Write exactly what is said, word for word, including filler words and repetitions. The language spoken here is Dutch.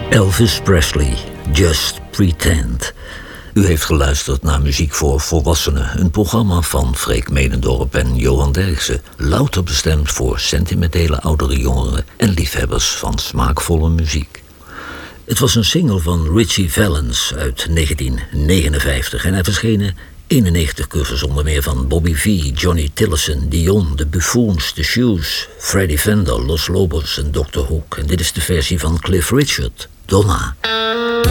Elvis Presley, Just Pretend. U heeft geluisterd naar Muziek voor Volwassenen, een programma van Freek Medendorp en Johan Derksen, louter bestemd voor sentimentele oudere jongeren en liefhebbers van smaakvolle muziek. Het was een single van Ritchie Valens uit negentien negenenvijftig en hij verschenen eenennegentig covers onder meer van Bobby Vee, Johnny Tillotson, Dion, The Buffoons, The Shoes, Freddie Fender, Los Lobos en doctor Hook. En dit is de versie van Cliff Richard, Donna.